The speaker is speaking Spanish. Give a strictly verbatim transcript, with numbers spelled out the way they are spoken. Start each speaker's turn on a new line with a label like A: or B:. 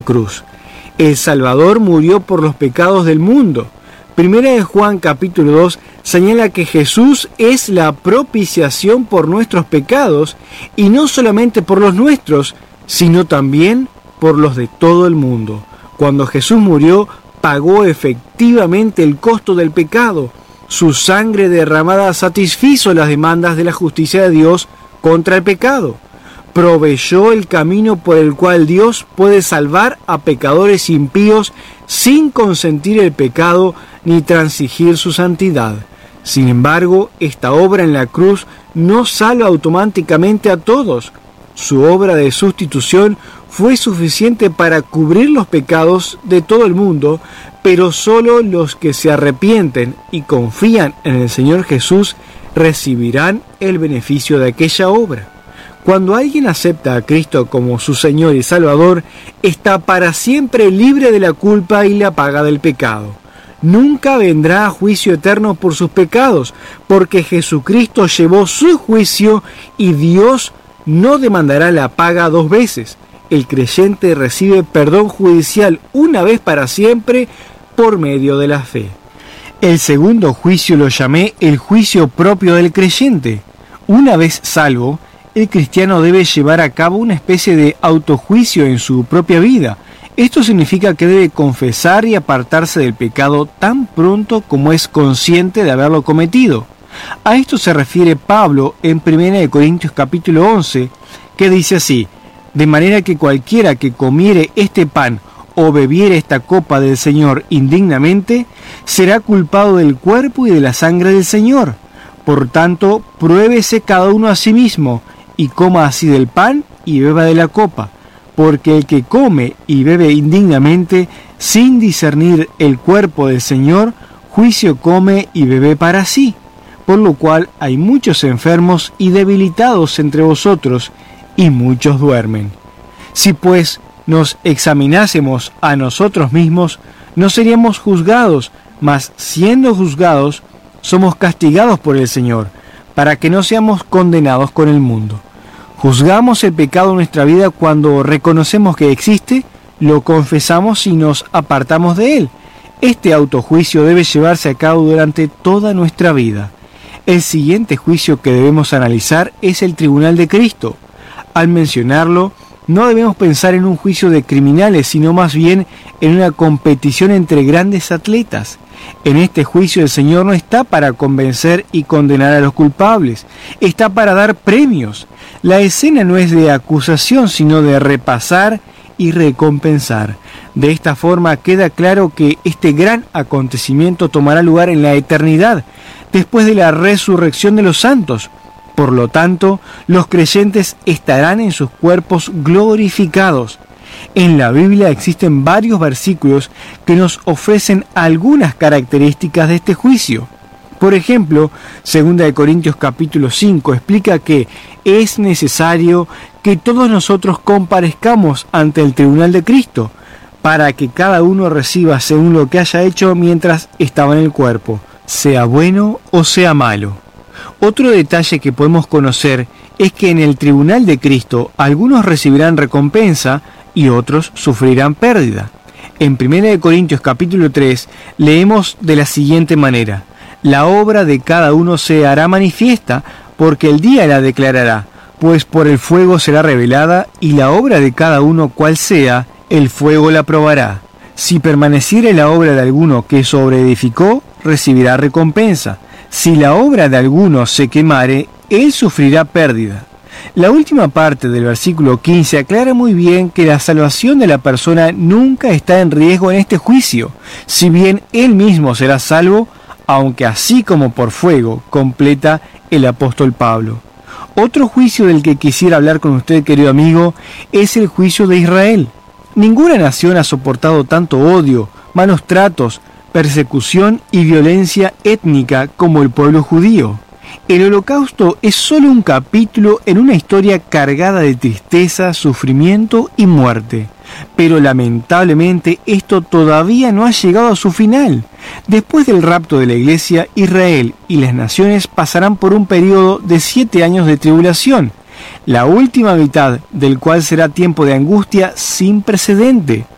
A: cruz. El Salvador murió por los pecados del mundo. Primera de Juan capítulo dos señala que Jesús es la propiciación por nuestros pecados, y no solamente por los nuestros, sino también por los de todo el mundo. Cuando Jesús murió, pagó efectivamente el costo del pecado. Su sangre derramada satisfizo las demandas de la justicia de Dios contra el pecado. Proveyó el camino por el cual Dios puede salvar a pecadores impíos sin consentir el pecado ni transigir su santidad. Sin embargo, esta obra en la cruz no salva automáticamente a todos. Su obra de sustitución fue suficiente para cubrir los pecados de todo el mundo, pero solo los que se arrepienten y confían en el Señor Jesús recibirán el beneficio de aquella obra. Cuando alguien acepta a Cristo como su Señor y Salvador, está para siempre libre de la culpa y la paga del pecado. Nunca vendrá a juicio eterno por sus pecados, porque Jesucristo llevó su juicio y Dios no demandará la paga dos veces. El creyente recibe perdón judicial una vez para siempre por medio de la fe. El segundo juicio lo llamé el juicio propio del creyente. Una vez salvo, el cristiano debe llevar a cabo una especie de autojuicio en su propia vida. Esto significa que debe confesar y apartarse del pecado tan pronto como es consciente de haberlo cometido. A esto se refiere Pablo en primera de Corintios capítulo once, que dice así: de manera que cualquiera que comiere este pan o bebiere esta copa del Señor indignamente, será culpado del cuerpo y de la sangre del Señor. Por tanto, pruébese cada uno a sí mismo, y coma así del pan y beba de la copa, porque el que come y bebe indignamente, sin discernir el cuerpo del Señor, juicio come y bebe para sí. Por lo cual hay muchos enfermos y debilitados entre vosotros, y muchos duermen. Si pues nos examinásemos a nosotros mismos, no seríamos juzgados, mas siendo juzgados, somos castigados por el Señor, para que no seamos condenados con el mundo. Juzgamos el pecado en nuestra vida cuando reconocemos que existe, lo confesamos y nos apartamos de él. Este autojuicio debe llevarse a cabo durante toda nuestra vida. El siguiente juicio que debemos analizar es el tribunal de Cristo. Al mencionarlo, no debemos pensar en un juicio de criminales, sino más bien en una competición entre grandes atletas. En este juicio el Señor no está para convencer y condenar a los culpables, está para dar premios. La escena no es de acusación, sino de repasar y recompensar. De esta forma queda claro que este gran acontecimiento tomará lugar en la eternidad, después de la resurrección de los santos. Por lo tanto, los creyentes estarán en sus cuerpos glorificados. En la Biblia existen varios versículos que nos ofrecen algunas características de este juicio. Por ejemplo, segunda de Corintios capítulo cinco explica que es necesario que todos nosotros comparezcamos ante el tribunal de Cristo, para que cada uno reciba según lo que haya hecho mientras estaba en el cuerpo, sea bueno o sea malo. Otro detalle que podemos conocer es que en el tribunal de Cristo algunos recibirán recompensa y otros sufrirán pérdida. En primera de Corintios capítulo tres leemos de la siguiente manera: la obra de cada uno se hará manifiesta, porque el día la declarará, pues por el fuego será revelada, y la obra de cada uno cual sea, el fuego la probará. Si permaneciere la obra de alguno que sobreedificó, recibirá recompensa. Si la obra de alguno se quemare, él sufrirá pérdida. La última parte del versículo quince aclara muy bien que la salvación de la persona nunca está en riesgo en este juicio, si bien él mismo será salvo, aunque así como por fuego, completa el apóstol Pablo. Otro juicio del que quisiera hablar con usted, querido amigo, es el juicio de Israel. Ninguna nación ha soportado tanto odio, malos tratos, persecución y violencia étnica como el pueblo judío. El Holocausto es solo un capítulo en una historia cargada de tristeza, sufrimiento y muerte. Pero lamentablemente esto todavía no ha llegado a su final. Después del rapto de la Iglesia, Israel y las naciones pasarán por un periodo de siete años de tribulación, la última mitad del cual será tiempo de angustia sin precedente.